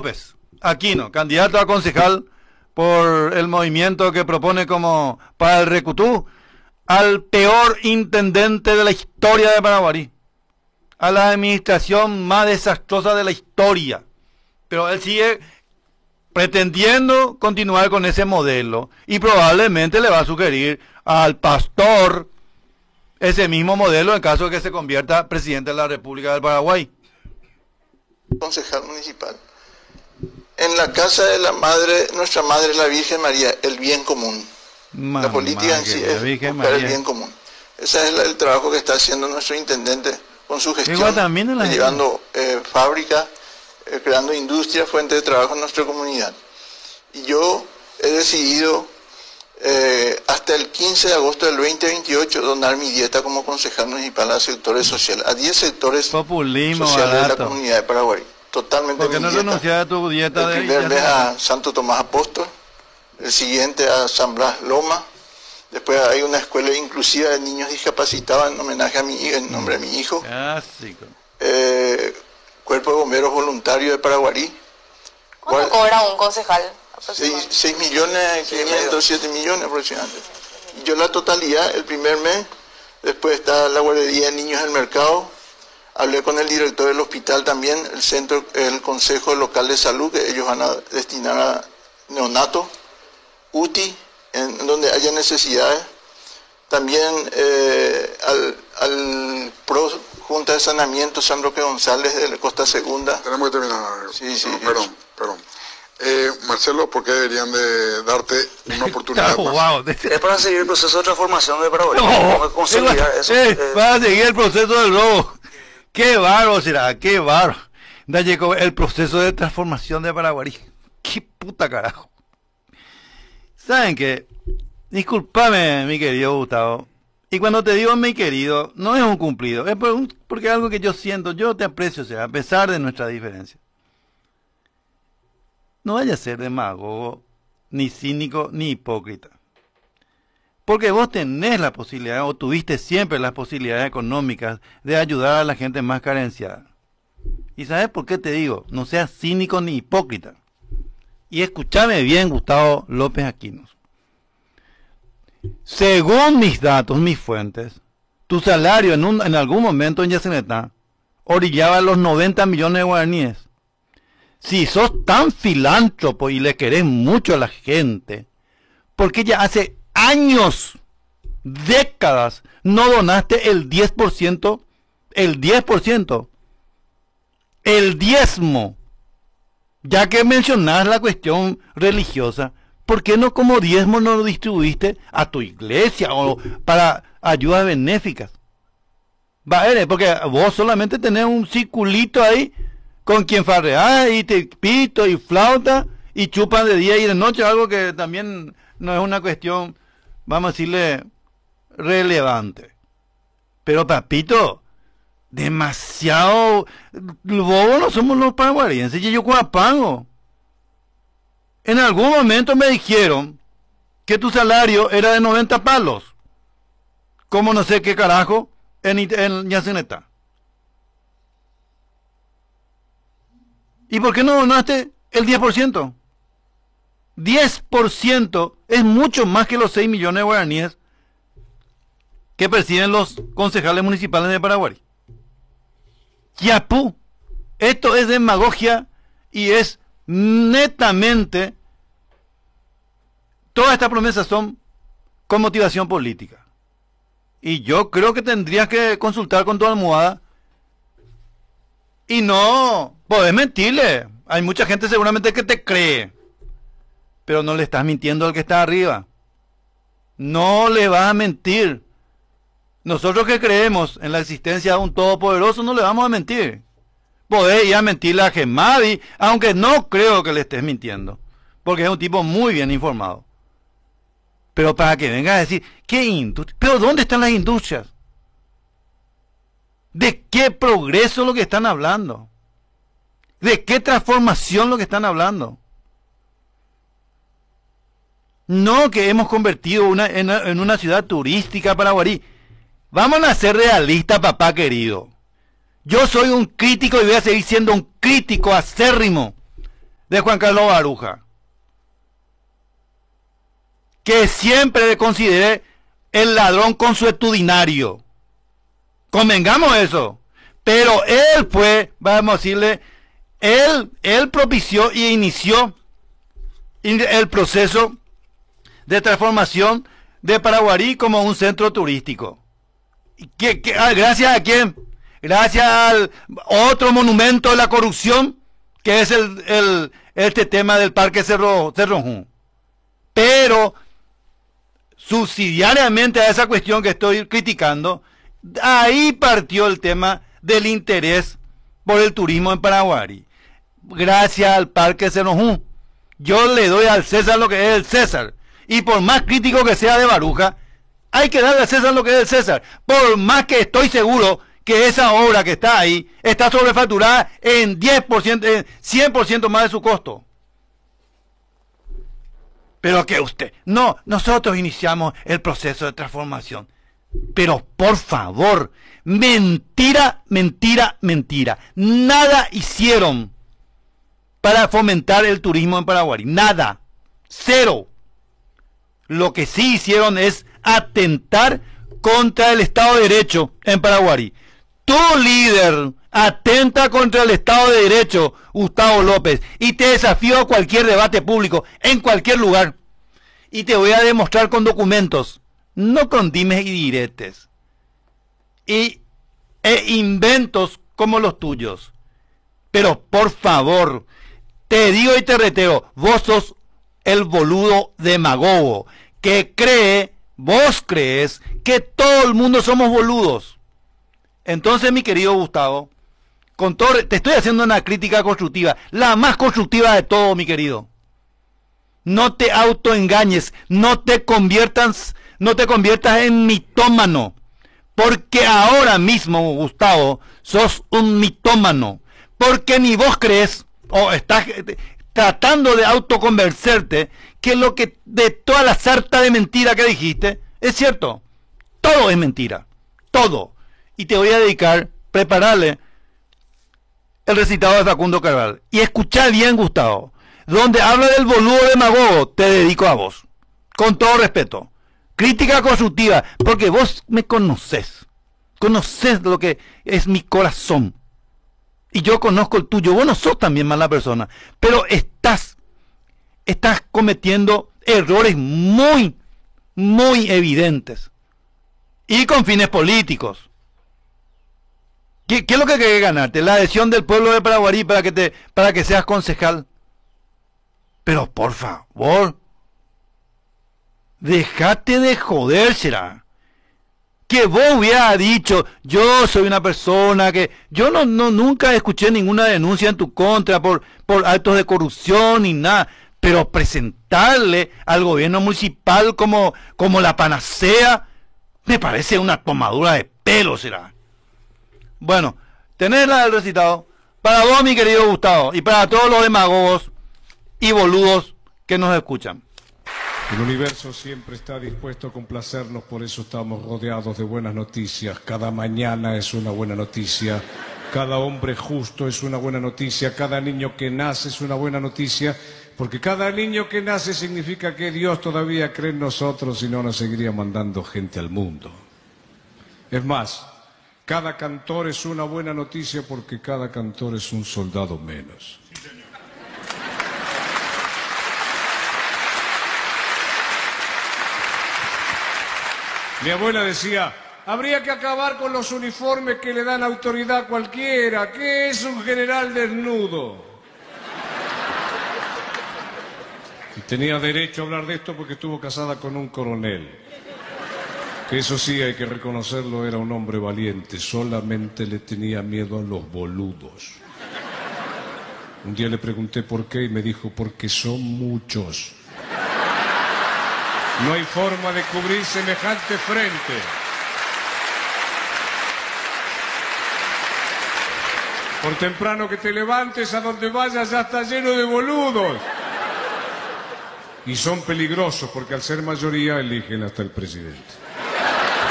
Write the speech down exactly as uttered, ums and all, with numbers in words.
López Aquino, candidato a concejal por el movimiento que propone como para el Recutú, al peor intendente de la historia de Paraguarí, a la administración más desastrosa de la historia. Pero él sigue pretendiendo continuar con ese modelo y probablemente le va a sugerir al pastor ese mismo modelo en caso de que se convierta presidente de la República del Paraguay. Concejal municipal. En la casa de la madre, nuestra madre, la Virgen María, el bien común. Mamá, la política en sí es buscar María. el bien común. Ese es el, el trabajo que está haciendo nuestro intendente con su gestión, también en la llevando eh, fábricas, eh, creando industria, fuente de trabajo en nuestra comunidad. Y yo he decidido eh, hasta el quince de agosto del veinte veintiocho donar mi dieta como concejal municipal a sectores sociales, a diez sectores Populismo sociales barato. de la comunidad de Paraguay. Totalmente. ¿Por qué no renuncias a tu dieta? El primer mes a Santo Tomás Apóstol, el siguiente a San Blas Loma, después hay una escuela inclusiva de niños discapacitados en homenaje a mi en nombre de mi hijo. Clásico. Eh, Cuerpo de Bomberos Voluntarios de Paraguarí. ¿Cuánto cobra un concejal? seis millones, quinientos, siete millones aproximadamente. Y yo la totalidad, el primer mes, después está la guardería de niños del mercado. Hablé con el director del hospital también, el centro, el Consejo Local de Salud, que ellos van a destinar a neonatos, U T I, en donde haya necesidades. También eh, al, al Pro Junta de Saneamiento, San Roque González, de la Costa Segunda. Tenemos que terminar. Sí, sí. No, perdón, perdón. Eh, Marcelo, ¿por qué deberían de darte una oportunidad más? Es para seguir el proceso de transformación de Paraguay. No, consolidar eso. Eh, eh, para seguir el proceso del robo. Qué bárbaro será, qué bárbaro. Ya llegó el proceso de transformación de Paraguay. Qué puta carajo. ¿Saben qué? Discúlpame, mi querido Gustavo. Y cuando te digo mi querido, no es un cumplido, es por un, porque es algo que yo siento, yo te aprecio, o sea, a pesar de nuestra diferencia. No vaya a ser demagogo, ni cínico, ni hipócrita. Porque vos tenés la posibilidad, o tuviste siempre las posibilidades económicas de ayudar a la gente más carenciada. ¿Y sabes por qué te digo? No seas cínico ni hipócrita. Y escúchame bien, Gustavo López Aquino. Según mis datos, mis fuentes, tu salario en, un, en algún momento en Yacinetá orillaba los noventa millones de guaraníes. Si sos tan filántropo y le querés mucho a la gente, ¿por qué ya hace años, décadas, no donaste el diez por ciento, el diez por ciento, el diezmo? Ya que mencionás la cuestión religiosa, ¿por qué no como diezmo no lo distribuiste a tu iglesia o para ayudas benéficas? Va, porque vos solamente tenés un circulito ahí con quien farreás y te pito y flauta y chupan de día y de noche, algo que también no es una cuestión, vamos a decirle, relevante. Pero papito, demasiado bobo no somos los paraguayenses, y yo cuapango. En algún momento me dijeron que tu salario era de noventa palos. Como no sé qué carajo en, en Yacinetá. ¿Y por qué no donaste el diez por ciento? diez por ciento es mucho más que los seis millones de guaraníes que perciben los concejales municipales de Paraguay. Yapú, esto es demagogia y es netamente, todas estas promesas son con motivación política. Y yo creo que tendrías que consultar con tu almohada y no podés mentirle. Hay mucha gente seguramente que te cree, pero no le estás mintiendo al que está arriba. No le vas a mentir. Nosotros que creemos en la existencia de un todopoderoso no le vamos a mentir. Podés ir a mentirle a Gemadi, aunque no creo que le estés mintiendo, porque es un tipo muy bien informado. Pero para que venga a decir, ¿qué industria? ¿Pero dónde están las industrias? ¿De qué progreso lo que están hablando? ¿De qué transformación lo que están hablando? No que hemos convertido una, en, en una ciudad turística Paraguarí. Vamos a ser realistas, papá querido. Yo soy un crítico y voy a seguir siendo un crítico acérrimo de Juan Carlos Baruja, que siempre le consideré el ladrón consuetudinario. Convengamos eso. Pero él fue, vamos a decirle, él, él propició y inició el proceso de transformación de Paraguarí como un centro turístico. ¿Qué, qué, ah, ¿Gracias a quién? Gracias al otro monumento de la corrupción, que es el, el este tema del Parque Cerro, Cerro Jún. Pero subsidiariamente a esa cuestión que estoy criticando, ahí partió el tema del interés por el turismo en Paraguarí. Gracias al Parque Cerro Jún. Yo le doy al César lo que es el César. Y por más crítico que sea de Baruja, hay que darle al César lo que es el César. Por más que estoy seguro que esa obra que está ahí está sobrefacturada en diez por ciento, en cien por ciento más de su costo. Pero que usted, no, nosotros iniciamos el proceso de transformación. Pero por favor, mentira, mentira, mentira. Nada hicieron para fomentar el turismo en Paraguay. Nada. Cero. Lo que sí hicieron es atentar contra el Estado de Derecho en Paraguay. Tu líder atenta contra el Estado de Derecho, Gustavo López, y te desafío a cualquier debate público, en cualquier lugar. Y te voy a demostrar con documentos, no con dimes y diretes. Y e inventos como los tuyos. Pero por favor, te digo y te reteo, vos sos el boludo demagogo que cree, vos crees que todo el mundo somos boludos. Entonces, mi querido Gustavo, con todo, te estoy haciendo una crítica constructiva, la más constructiva de todo, mi querido. No te autoengañes, no te conviertas, no te conviertas en mitómano, porque ahora mismo, Gustavo, sos un mitómano, porque ni vos crees, o estás tratando de autoconvencerte que lo que de toda la sarta de mentira que dijiste es cierto. Todo es mentira, todo. Y te voy a dedicar, prepararle el recitado de Facundo Carvalho. Y escuchá bien, Gustavo, donde habla del boludo demagogo, te dedico a vos, con todo respeto. Crítica constructiva, porque vos me conocés, conocés lo que es mi corazón. Y yo conozco el tuyo. Vos no sos también mala persona, pero estás, estás cometiendo errores muy, muy evidentes. Y con fines políticos. ¿Qué, qué es lo que querés ganarte? La adhesión del pueblo de Paraguarí para que te, para que seas concejal. Pero por favor, dejate de joder, será. Que vos hubieras dicho, yo soy una persona que... Yo no, no nunca escuché ninguna denuncia en tu contra por, por actos de corrupción ni nada. Pero presentarle al gobierno municipal como, como la panacea, me parece una tomadura de pelo, será. Bueno, tenés la del recitado. Para vos, mi querido Gustavo, y para todos los demagogos y boludos que nos escuchan. El universo siempre está dispuesto a complacernos, por eso estamos rodeados de buenas noticias. Cada mañana es una buena noticia, cada hombre justo es una buena noticia, cada niño que nace es una buena noticia, porque cada niño que nace significa que Dios todavía cree en nosotros y no nos seguiría mandando gente al mundo. Es más, cada cantor es una buena noticia porque cada cantor es un soldado menos. Mi abuela decía, habría que acabar con los uniformes que le dan autoridad a cualquiera. ¿Qué es un general desnudo? Y tenía derecho a hablar de esto porque estuvo casada con un coronel. Que eso sí, hay que reconocerlo, era un hombre valiente. Solamente le tenía miedo a los boludos. Un día le pregunté por qué y me dijo, porque son muchos. No hay forma de cubrir semejante frente. Por temprano que te levantes, a donde vayas ya está lleno de boludos. Y son peligrosos porque al ser mayoría eligen hasta el presidente.